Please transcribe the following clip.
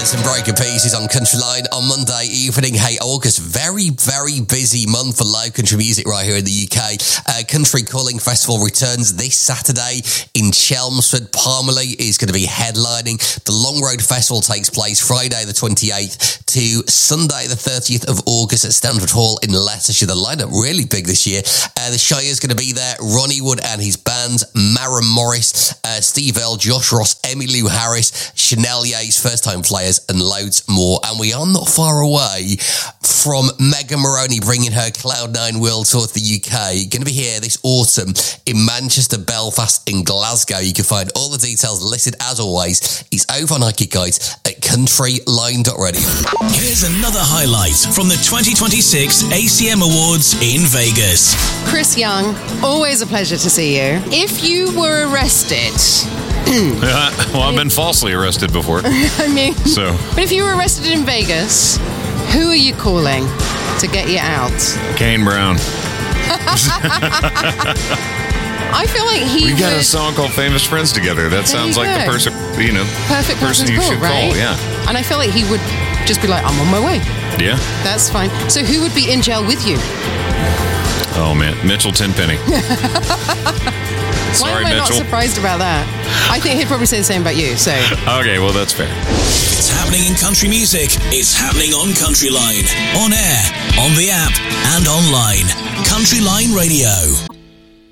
Some Breaker Pieces on Country Line on Monday evening. Hey, August, very, very busy month for live country music right here in the UK. Country Calling Festival returns this Saturday in Chelmsford. Parmalee is going to be headlining. The Long Road Festival takes place Friday the 28th to Sunday the 30th of August at Stanford Hall in Leicestershire. The lineup really big this year. The Shire's going to be there. Ronnie Wood and his band, Mara Morris, Steve Earle, Josh Ross, Emmylou Harris, Chanel Yates, first-time players, and loads more. And we are not far away from Megan Moroney bringing her Cloud9 World Tour to the UK. Going to be here this autumn in Manchester, Belfast, and Glasgow. You can find all the details listed, as always. It's over on iKid Guides at countryline.radio. Here's another highlight from the 2026 ACM Awards in Vegas. Chris Young, always a pleasure to see you. If you were arrested... Well, I've been falsely arrested before. But if you were arrested in Vegas, who are you calling to get you out? Kane Brown. I feel like we got a song called Famous Friends Together. That sounds like the person, perfect person you should call, yeah. And I feel like he would just be like, I'm on my way. Yeah. That's fine. So who would be in jail with you? Oh, man. Mitchell Tenpenny. Why am I not surprised about that? I think he'd probably say the same about you, so... Okay, well, that's fair. It's happening in country music. It's happening on Country Line. On air, on the app, and online. Country Line Radio.